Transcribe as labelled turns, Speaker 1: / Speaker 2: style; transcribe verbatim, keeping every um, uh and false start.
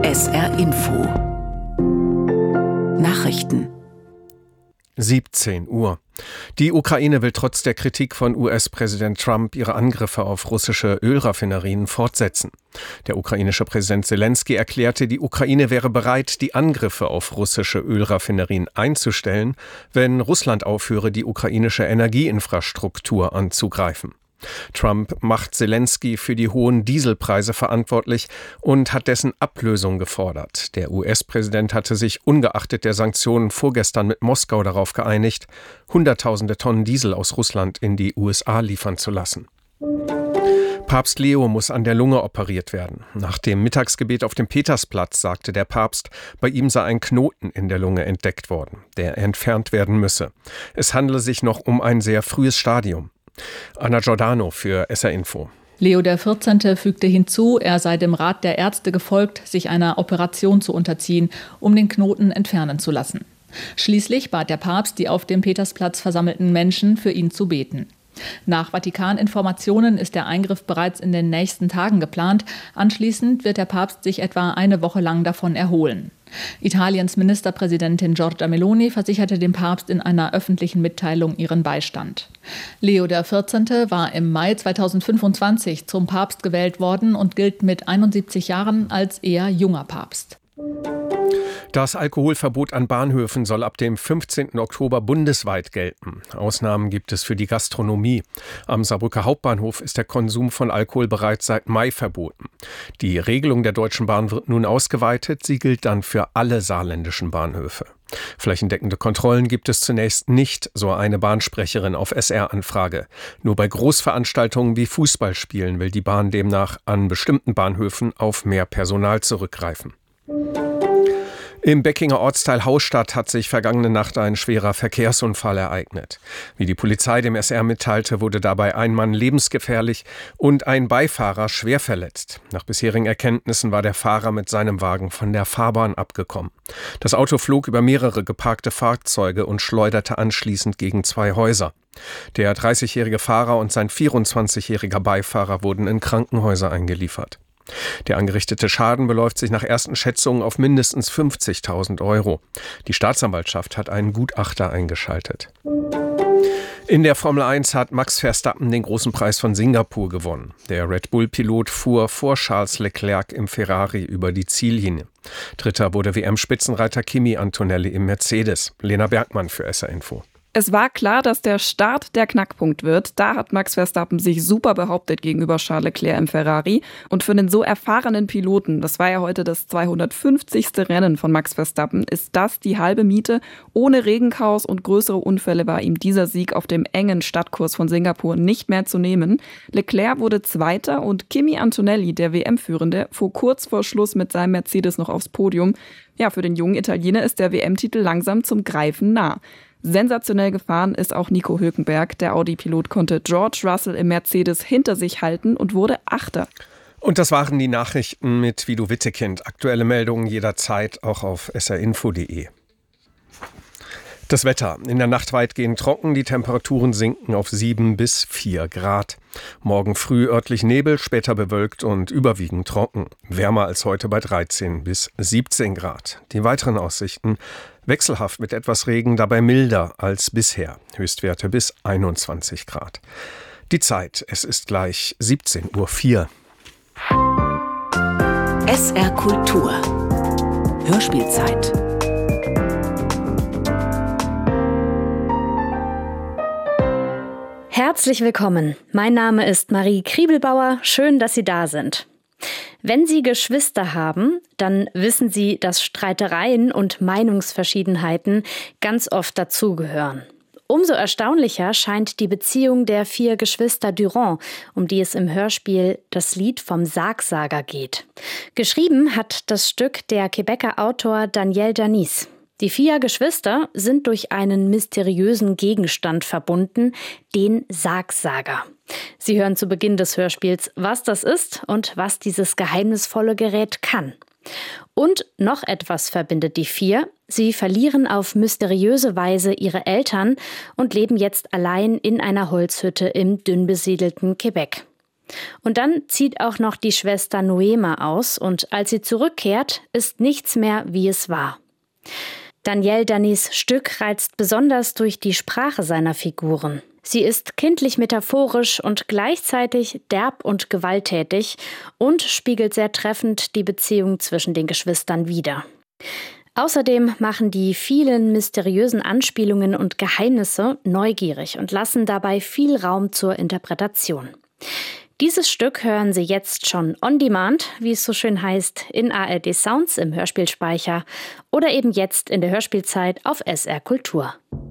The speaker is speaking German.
Speaker 1: S R Info Nachrichten
Speaker 2: siebzehn Uhr. Die Ukraine will trotz der Kritik von U S-Präsident Trump ihre Angriffe auf russische Ölraffinerien fortsetzen. Der ukrainische Präsident Selenskyj erklärte, die Ukraine wäre bereit, die Angriffe auf russische Ölraffinerien einzustellen, wenn Russland aufhöre, die ukrainische Energieinfrastruktur anzugreifen. Trump macht Selenskyj für die hohen Dieselpreise verantwortlich und hat dessen Ablösung gefordert. Der U S-Präsident hatte sich ungeachtet der Sanktionen vorgestern mit Moskau darauf geeinigt, Hunderttausende Tonnen Diesel aus Russland in die U S A liefern zu lassen. Papst Leo muss an der Lunge operiert werden. Nach dem Mittagsgebet auf dem Petersplatz sagte der Papst, bei ihm sei ein Knoten in der Lunge entdeckt worden, der entfernt werden müsse. Es handele sich noch um ein sehr frühes Stadium. Anna Giordano für S R Info.
Speaker 3: Leo der vierzehnte fügte hinzu, er sei dem Rat der Ärzte gefolgt, sich einer Operation zu unterziehen, um den Knoten entfernen zu lassen. Schließlich bat der Papst die auf dem Petersplatz versammelten Menschen, für ihn zu beten. Nach Vatikan-Informationen ist der Eingriff bereits in den nächsten Tagen geplant. Anschließend wird der Papst sich etwa eine Woche lang davon erholen. Italiens Ministerpräsidentin Giorgia Meloni versicherte dem Papst in einer öffentlichen Mitteilung ihren Beistand. Leo der vierzehnte war im Mai zweitausendfünfundzwanzig zum Papst gewählt worden und gilt mit einundsiebzig Jahren als eher junger Papst.
Speaker 2: Das Alkoholverbot an Bahnhöfen soll ab dem fünfzehnten Oktober bundesweit gelten. Ausnahmen gibt es für die Gastronomie. Am Saarbrücker Hauptbahnhof ist der Konsum von Alkohol bereits seit Mai verboten. Die Regelung der Deutschen Bahn wird nun ausgeweitet. Sie gilt dann für alle saarländischen Bahnhöfe. Flächendeckende Kontrollen gibt es zunächst nicht, so eine Bahnsprecherin auf S R-Anfrage. Nur bei Großveranstaltungen wie Fußballspielen will die Bahn demnach an bestimmten Bahnhöfen auf mehr Personal zurückgreifen. Im Beckinger Ortsteil Haustadt hat sich vergangene Nacht ein schwerer Verkehrsunfall ereignet. Wie die Polizei dem S R mitteilte, wurde dabei ein Mann lebensgefährlich und ein Beifahrer schwer verletzt. Nach bisherigen Erkenntnissen war der Fahrer mit seinem Wagen von der Fahrbahn abgekommen. Das Auto flog über mehrere geparkte Fahrzeuge und schleuderte anschließend gegen zwei Häuser. Der dreißigjährige Fahrer und sein vierundzwanzigjähriger Beifahrer wurden in Krankenhäuser eingeliefert. Der angerichtete Schaden beläuft sich nach ersten Schätzungen auf mindestens fünfzigtausend Euro. Die Staatsanwaltschaft hat einen Gutachter eingeschaltet. In der Formel eins hat Max Verstappen den großen Preis von Singapur gewonnen. Der Red Bull-Pilot fuhr vor Charles Leclerc im Ferrari über die Ziellinie. Dritter wurde W M-Spitzenreiter Kimi Antonelli im Mercedes. Lena Bergmann für S R Info.
Speaker 4: Es war klar, dass der Start der Knackpunkt wird. Da hat Max Verstappen sich super behauptet gegenüber Charles Leclerc im Ferrari. Und für den so erfahrenen Piloten, das war ja heute das zweihundertfünfzigste Rennen von Max Verstappen, ist das die halbe Miete. Ohne Regenchaos und größere Unfälle war ihm dieser Sieg auf dem engen Stadtkurs von Singapur nicht mehr zu nehmen. Leclerc wurde Zweiter und Kimi Antonelli, der W M-Führende, fuhr kurz vor Schluss mit seinem Mercedes noch aufs Podium. Ja, für den jungen Italiener ist der W M-Titel langsam zum Greifen nah. Sensationell gefahren ist auch Nico Hülkenberg. Der Audi-Pilot konnte George Russell im Mercedes hinter sich halten und wurde Achter.
Speaker 2: Und das waren die Nachrichten mit Vido Wittekind. Aktuelle Meldungen jederzeit auch auf s r info punkt d e. Das Wetter. In der Nacht weitgehend trocken, die Temperaturen sinken auf sieben bis vier Grad. Morgen früh örtlich Nebel, später bewölkt und überwiegend trocken. Wärmer als heute bei dreizehn bis siebzehn Grad. Die weiteren Aussichten: wechselhaft mit etwas Regen, dabei milder als bisher. Höchstwerte bis einundzwanzig Grad. Die Zeit, es ist gleich siebzehn Uhr vier.
Speaker 1: S R Kultur Hörspielzeit.
Speaker 5: Herzlich willkommen. Mein Name ist Marie Kriebelbauer. Schön, dass Sie da sind. Wenn Sie Geschwister haben, dann wissen Sie, dass Streitereien und Meinungsverschiedenheiten ganz oft dazugehören. Umso erstaunlicher scheint die Beziehung der vier Geschwister Durand, um die es im Hörspiel Das Lied vom Sargsager geht. Geschrieben hat das Stück der Quebecer Autor Daniel Janis. Die vier Geschwister sind durch einen mysteriösen Gegenstand verbunden, den Sargsager. Sie hören zu Beginn des Hörspiels, was das ist und was dieses geheimnisvolle Gerät kann. Und noch etwas verbindet die vier. Sie verlieren auf mysteriöse Weise ihre Eltern und leben jetzt allein in einer Holzhütte im dünn besiedelten Quebec. Und dann zieht auch noch die Schwester Noema aus und als sie zurückkehrt, ist nichts mehr, wie es war. Daniel Danys Stück reizt besonders durch die Sprache seiner Figuren. Sie ist kindlich metaphorisch und gleichzeitig derb und gewalttätig und spiegelt sehr treffend die Beziehung zwischen den Geschwistern wider. Außerdem machen die vielen mysteriösen Anspielungen und Geheimnisse neugierig und lassen dabei viel Raum zur Interpretation. Dieses Stück hören Sie jetzt schon on demand, wie es so schön heißt, in A R D Sounds im Hörspielspeicher oder eben jetzt in der Hörspielzeit auf S R Kultur.